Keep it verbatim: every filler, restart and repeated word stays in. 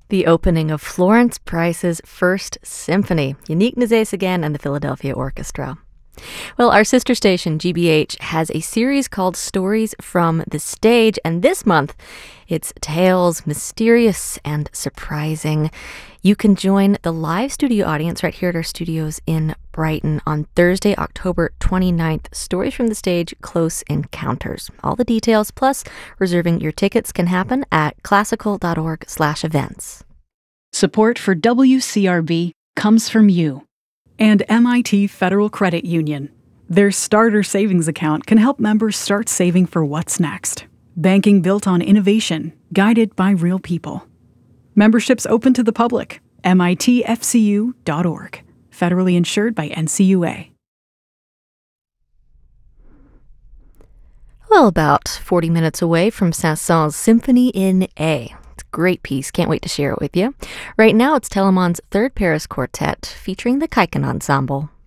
The opening of Florence Price's First Symphony, Yannick Nézet-Séguin and the Philadelphia Orchestra. Well, our sister station, G B H, has a series called Stories from the Stage, and this month, it's tales mysterious and surprising. You can join the live studio audience right here at our studios in Brighton on Thursday, October twenty-ninth. Stories from the Stage, Close Encounters. All the details, plus reserving your tickets, can happen at classical.org slash events. Support for W C R B comes from you and M I T Federal Credit Union. Their starter savings account can help members start saving for what's next. Banking built on innovation, guided by real people. Membership's open to the public. M I T F C U dot org. Federally insured by N C U A. Well, about forty minutes away from Saint-Saëns' Symphony in A. It's a great piece. Can't wait to share it with you. Right now, it's Telemann's Third Paris Quartet featuring the Kaiken Ensemble.